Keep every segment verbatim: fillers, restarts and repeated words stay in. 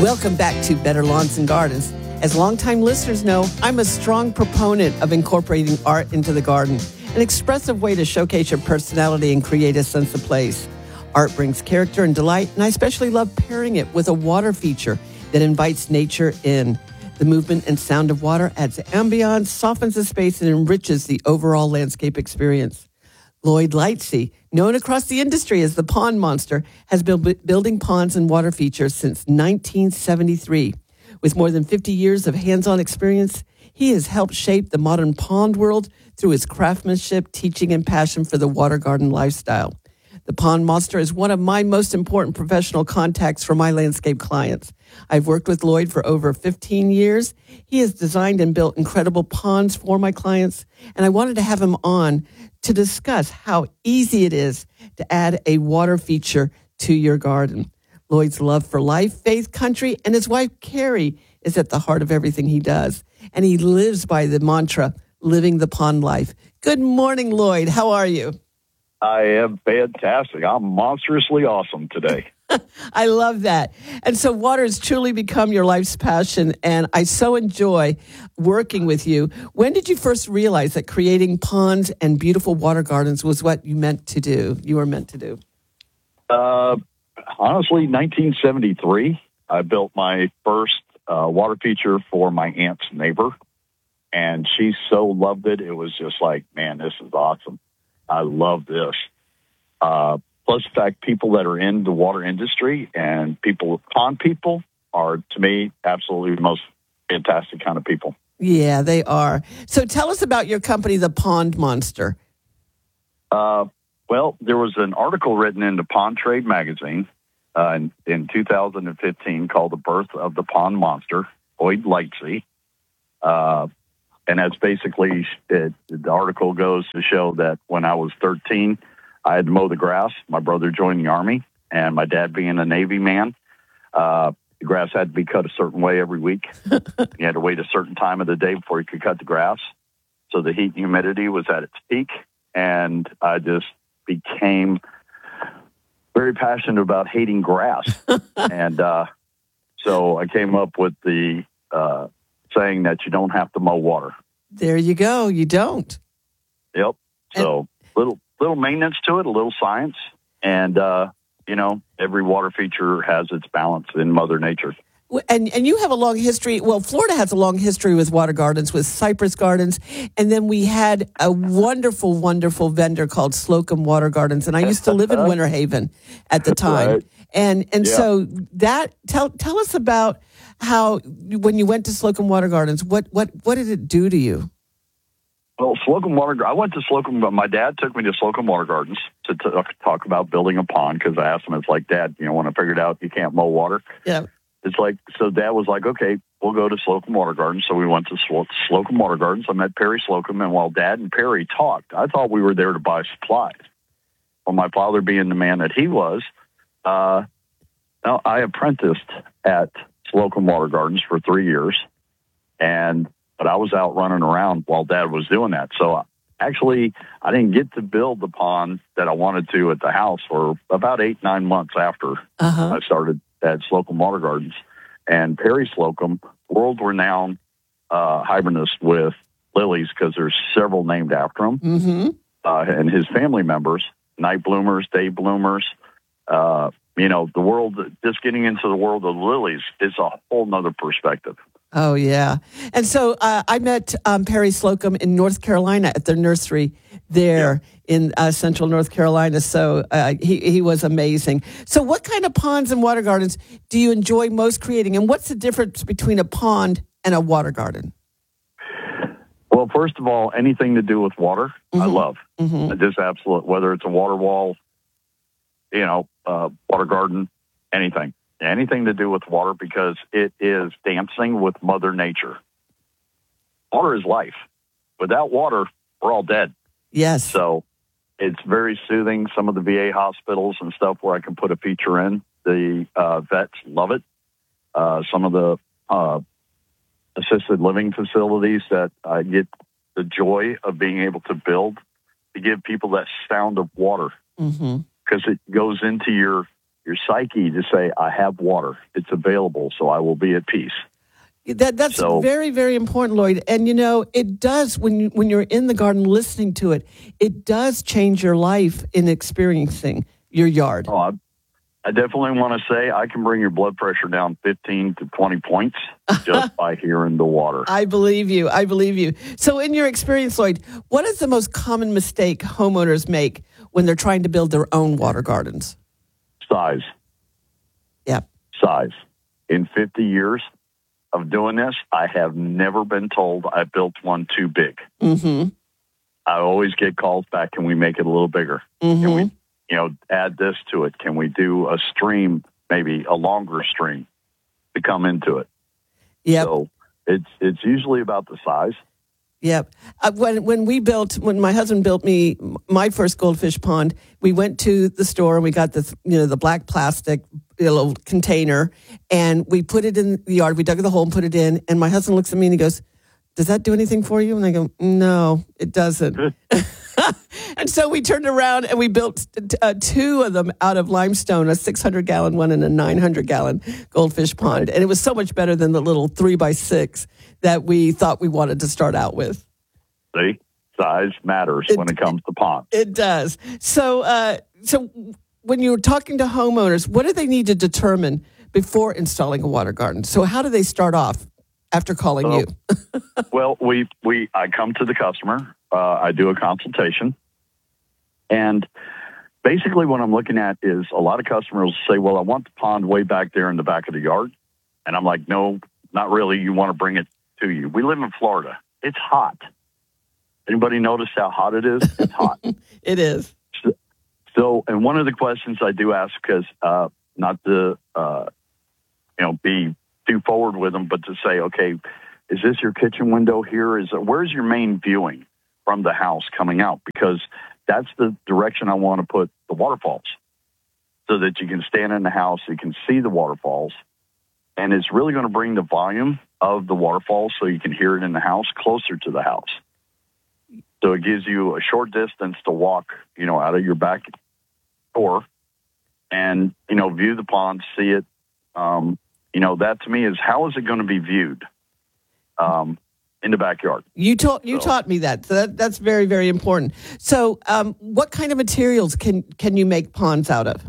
Welcome back to Better Lawns and Gardens. As longtime listeners know, I'm a strong proponent of incorporating art into the garden, an expressive way to showcase your personality and create a sense of place. Art brings character and delight, and I especially love pairing it with a water feature that invites nature in. The movement and sound of water adds ambiance, softens the space, and enriches the overall landscape experience. Lloyd Lightsey, known across the industry as the Pond Monster, has been bu- building ponds and water features since nineteen seventy-three. With more than fifty years of hands-on experience, he has helped shape the modern pond world through his craftsmanship, teaching, and passion for the water garden lifestyle. The Pond Monster is one of my most important professional contacts for my landscape clients. I've worked with Lloyd for over fifteen years. He has designed and built incredible ponds for my clients, and I wanted to have him on to discuss how easy it is to add a water feature to your garden. Lloyd's love for life, faith, country, and his wife, Carrie, is at the heart of everything he does. And he lives by the mantra, living the pond life. Good morning, Lloyd. How are you? I am fantastic. I'm monstrously awesome today. I love that. And so water has truly become your life's passion, and I so enjoy working with you. When did you first realize that creating ponds and beautiful water gardens was what you meant to do, you were meant to do? Uh, honestly, nineteen seventy-three, I built my first uh, water feature for my aunt's neighbor, and she so loved it. It was just like, man, this is awesome. I love this. Uh, plus the fact people that are in the water industry and people, pond people, are, to me, absolutely the most fantastic kind of people. Yeah, they are. So tell us about your company, The Pond Monster. Uh, well, there was an article written in the Pond Trade magazine uh, in, in two thousand fifteen called The Birth of the Pond Monster, Lloyd Lightsey. Uh, and that's basically, it, the article goes to show that when I was thirteen, I had to mow the grass. My brother joined the Army, and my dad being a Navy man, uh, the grass had to be cut a certain way every week. You had to wait a certain time of the day before you could cut the grass. So the heat and humidity was at its peak, and I just became very passionate about hating grass. and uh, so I came up with the uh, saying that you don't have to mow water. There you go. You don't. Yep. So and- little little maintenance to it, a little science, and, uh, you know, every water feature has its balance in Mother Nature. And and you have a long history. Well, Florida has a long history with water gardens, with cypress gardens. And then we had a wonderful, wonderful vendor called Slocum Water Gardens. And I used to live in Winter Haven at the time. Right. And and Yeah. so that tell tell us about how when you went to Slocum Water Gardens, what what what did it do to you? Well, Slocum Water, I went to Slocum, but my dad took me to Slocum Water Gardens to t- talk about building a pond, because I asked him, it's like, Dad, you know, when I figured out you can't mow water, Yeah. it's like, so Dad was like, okay, we'll go to Slocum Water Gardens. So we went to Slo- Slocum Water Gardens. I met Perry Slocum, and while Dad and Perry talked, I thought we were there to buy supplies. Well, my father being the man that he was, uh, now I apprenticed at Slocum Water Gardens for three years, and but I was out running around while Dad was doing that. So actually, I didn't get to build the pond that I wanted to at the house for about eight, nine months after Uh-huh. I started at Slocum Water Gardens. And Perry Slocum, world-renowned uh, hibernist with lilies, because there's several named after him, Mm-hmm. uh, and his family members, night bloomers, day bloomers. Uh, you know, the world, just getting into the world of lilies is a whole nother perspective. Oh, yeah. And so uh, I met um, Perry Slocum in North Carolina at their nursery there yeah. in uh, central North Carolina. So uh, he, he was amazing. So what kind of ponds and water gardens do you enjoy most creating? And what's the difference between a pond and a water garden? Well, first of all, anything to do with water, mm-hmm. I love. Mm-hmm. Just absolute, whether it's a water wall, you know, uh, water garden, anything. Anything to do with water, because it is dancing with Mother Nature. Water is life. Without water, we're all dead. Yes. So it's very soothing. Some of the V A hospitals and stuff where I can put a feature in, the uh, vets love it. Uh, some of the uh, assisted living facilities that I get the joy of being able to build to give people that sound of water, mm-hmm. because it goes into your your psyche to say, I have water. It's available, so I will be at peace. That that's So, very, very important, Lloyd. And you know, it does when you, when you're in the garden listening to it, it does change your life in experiencing your yard. Oh, I, I definitely want to say I can bring your blood pressure down fifteen to twenty points just by hearing the water. I believe you. I believe you. So, in your experience, Lloyd, what is the most common mistake homeowners make when they're trying to build their own water gardens? Size. Yep. Size. In fifty years of doing this, I have never been told I built one too big. Mm-hmm. I always get calls back, can we make it a little bigger? Mm-hmm. Can we, you know, add this to it? Can we do a stream, maybe a longer stream to come into it? Yep. So it's it's usually about the size. Yep. Uh, when when we built, when my husband built me my first goldfish pond, we went to the store and we got this, you know, the black plastic you know, little container, and we put it in the yard. We dug the hole and put it in. And my husband looks at me and he goes, "Does that do anything for you?" And I go, "No, it doesn't." And so we turned around and we built uh, two of them out of limestone, a six hundred gallon one and a nine hundred gallon goldfish pond. And it was so much better than the little three by six that we thought we wanted to start out with. See, size matters It- when it comes to ponds. It does. So, uh, so when you're talking to homeowners, what do they need to determine before installing a water garden? So how do they start off after calling So- you? Well, we, we I come to the customer. Uh, I do a consultation. And basically what I'm looking at is a lot of customers say, well, I want the pond way back there in the back of the yard. And I'm like, no, not really. You want to bring it to you. We live in Florida. It's hot. Anybody notice how hot it is? It's hot. It is. So, and one of the questions I do ask, because uh, not to, uh, you know, be too forward with them, but to say, okay, is this your kitchen window here? Is it, where's your main viewing from the house coming out? Because that's the direction I want to put the waterfalls, so that you can stand in the house, you can see the waterfalls, and it's really going to bring the volume of the waterfalls so you can hear it in the house closer to the house. So it gives you a short distance to walk, you know, out of your back door and, you know, view the pond, see it. Um, you know, that to me is, how is it going to be viewed um, in the backyard? You taught you So- taught me that. So that, that's very, very important. So um, what kind of materials can, can you make ponds out of?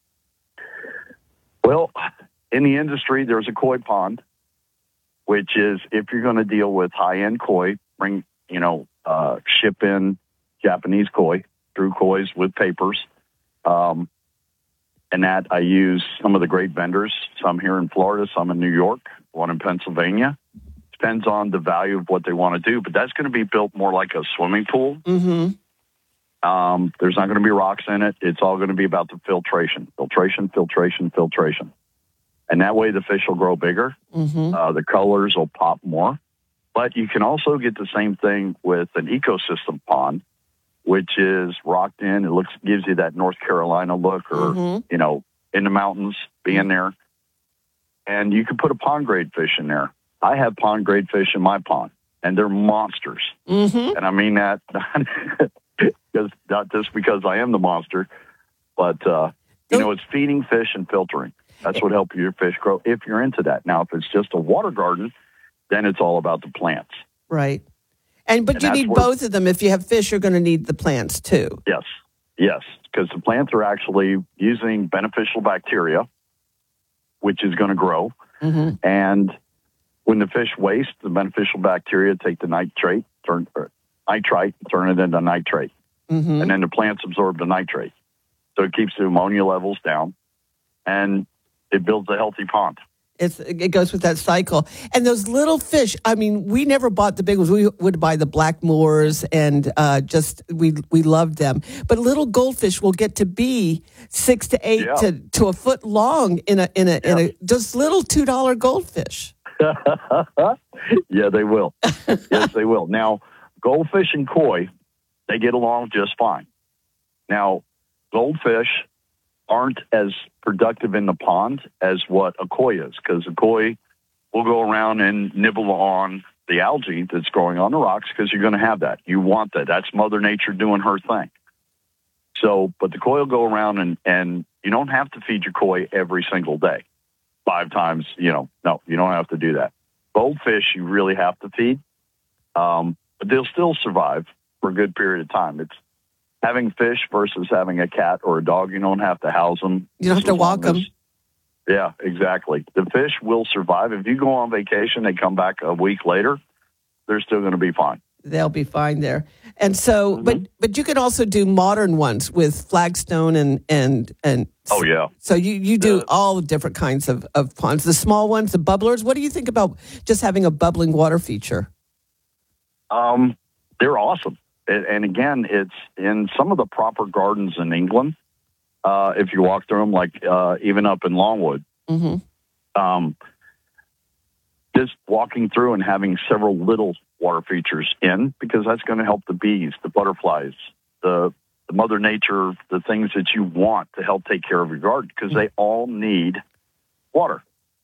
Well, in the industry, there's a koi pond, which is, if you're going to deal with high-end koi, bring, you know, uh, ship in Japanese koi, through kois with papers. Um, and that I use some of the great vendors, some here in Florida, some in New York, one in Pennsylvania. Depends on the value of what they want to do, but that's going to be built more like a swimming pool. Mm-hmm. Um, there's not going to be rocks in it. It's all going to be about the filtration, filtration, filtration, filtration. And that way the fish will grow bigger. Mm-hmm. Uh, the colors will pop more. But you can also get the same thing with an ecosystem pond, which is rocked in. It looks gives you that North Carolina look, or, Mm-hmm. you know, in the mountains, being there. And you can put a pond grade fish in there. I have pond grade fish in my pond, and they're monsters. Mm-hmm. And I mean that because not just because I am the monster, but, uh, you know, it's feeding fish and filtering. That's what helps your fish grow if you're into that. Now, if it's just a water garden, then it's all about the plants. Right. And but And you that's need where- both of them. If you have fish, you're going to need the plants too. Yes, yes, because the plants are actually using beneficial bacteria, which is going to grow. Mm-hmm. And when the fish waste, the beneficial bacteria take the nitrate, turn or nitrite, turn it into nitrate, Mm-hmm. and then the plants absorb the nitrate. So it keeps the ammonia levels down, and it builds a healthy pond. It's, it goes with that cycle. And those little fish, I mean, we never bought the big ones. We would buy the black moors and uh, just, we we loved them. But little goldfish will get to be six to eight Yeah. to, to a foot long in a, in a, in a, just little two dollar goldfish. Yeah, they will. Yes, they will. Now, goldfish and koi, they get along just fine. Now, goldfish aren't as productive in the pond as what a koi is, because a koi will go around and nibble on the algae that's growing on the rocks, because you're going to have that. You want that. That's Mother Nature doing her thing. So, but the koi will go around and, and you don't have to feed your koi every single day, five times, you know, no, you don't have to do that. Goldfish, you really have to feed, um, but they'll still survive for a good period of time. It's having fish versus having a cat or a dog. You don't have to house them. You don't have to walk them. Yeah, exactly. The fish will survive. If you go on vacation, they come back a week later, they're still going to be fine. They'll be fine there. And so, Mm-hmm. but but you can also do modern ones with flagstone and and and. Oh yeah. So you you do Yeah. all different kinds of of ponds. The small ones, the bubblers. What do you think about just having a bubbling water feature? Um, they're awesome. And, and again, it's in some of the proper gardens in England. Uh, if you walk through them, like uh, even up in Longwood, Mm-hmm. um, just walking through and having several little water features in, because that's going to help the bees, the butterflies, the, the Mother Nature, the things that you want to help take care of your garden, because they all need water.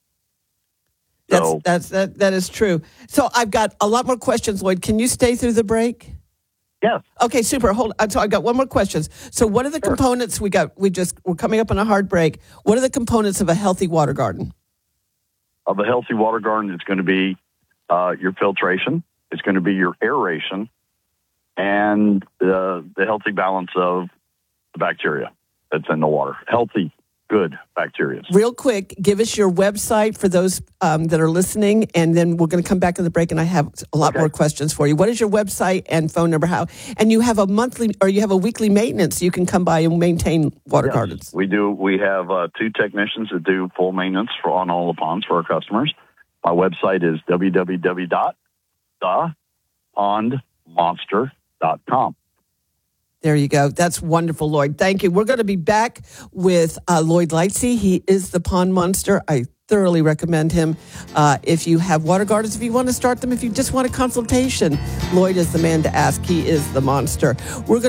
That's So, that's that that is true. So I've got a lot more questions, Lloyd. Can you stay through the break? yes. Okay, super. Hold on. So I got one more question. So what are the Sure. components we got? We just we're coming up on a hard break. What are the components of a healthy water garden? Of a healthy water garden, it's going to be uh, your filtration, it's going to be your aeration, and uh, the healthy balance of the bacteria that's in the water. Healthy, good bacteria. Real quick, give us your website for those um, that are listening, and then we're going to come back in the break, and I have a lot Okay. more questions for you. What is your website and phone number? How? And you have a monthly or you have a weekly maintenance. You can come by and maintain water Yes, gardens. we do. We have uh, two technicians that do full maintenance for on all the ponds for our customers. My website is w w w dot the pond monster dot com. There you go. That's wonderful, Lloyd. Thank you. We're going to be back with uh, Lloyd Lightsey. He is the Pond Monster. I thoroughly recommend him. Uh, if you have water gardens, if you want to start them, if you just want a consultation, Lloyd is the man to ask. He is the monster. We're going